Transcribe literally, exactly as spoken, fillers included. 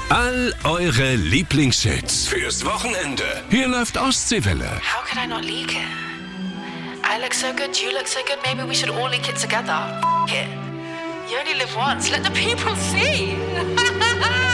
All eure Lieblingshits fürs Wochenende. Hier läuft Ostseewelle. How could I not leak it? I look so good, you look so good, maybe we should all leak it together. F- it. You only live once, let the people see.